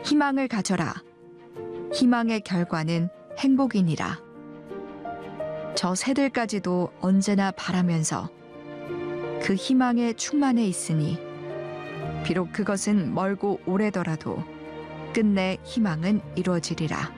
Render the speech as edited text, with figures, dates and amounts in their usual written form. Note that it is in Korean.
희망을 가져라. 희망의 결과는 행복이니라. 저 새들까지도 언제나 바라면서 그 희망에 충만해 있으니 비록 그것은 멀고 오래더라도 끝내 희망은 이루어지리라.